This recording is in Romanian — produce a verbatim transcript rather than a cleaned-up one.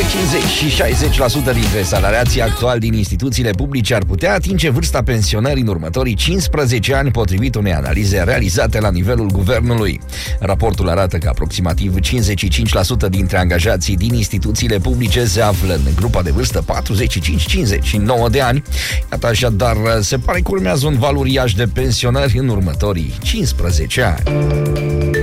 cincizeci și șaizeci la sută dintre salariații actuali din instituțiile publice ar putea atinge vârsta pensionării în următorii cincisprezece ani, potrivit unei analize realizate la nivelul guvernului. Raportul arată că aproximativ cincizeci și cinci la sută dintre angajații din instituțiile publice se află în grupa de vârstă patruzeci și cinci cincizeci și nouă de ani. Iată, așadar, se pare că urmează un val uriaș de pensionări în următorii cincisprezece ani.